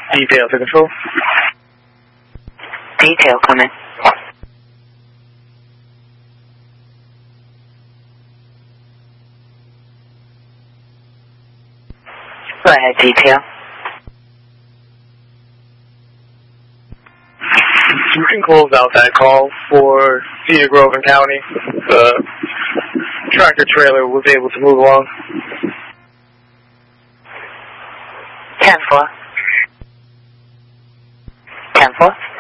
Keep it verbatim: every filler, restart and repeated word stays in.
Detail to control. Detail coming. Go ahead, detail. You can close out that call for Cedar Grove and County. The tractor trailer was able to move along. ten four. ten four.